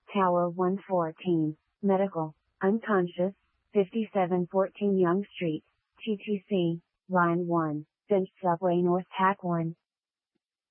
Tower 114, medical, unconscious, 5714 Young Street, TTC, line 1, Finch Subway North Hack 1.